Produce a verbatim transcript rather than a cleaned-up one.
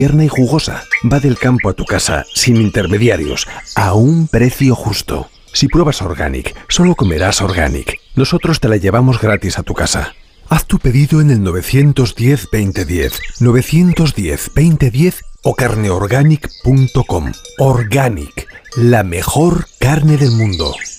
tierna y jugosa. Va del campo a tu casa, sin intermediarios, a un precio justo. Si pruebas Organic, solo comerás Organic. Nosotros te la llevamos gratis a tu casa. Haz tu pedido en el nueve uno cero, veinte diez, nueve uno cero, veinte diez o carneorganic punto com. Organic, la mejor carne del mundo.